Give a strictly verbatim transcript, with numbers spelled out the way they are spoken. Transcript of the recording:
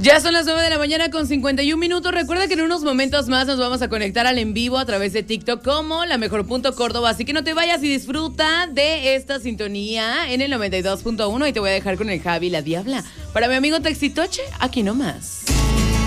Ya son las nueve de la mañana con cincuenta y un minutos. Recuerda que en unos momentos más nos vamos a conectar al en vivo a través de TikTok como La Mejor Punto Córdoba. Así que no te vayas y disfruta de esta sintonía en el noventa y dos punto uno. Y te voy a dejar con el Javi y la Diabla. Para mi amigo Texitoche, aquí nomás.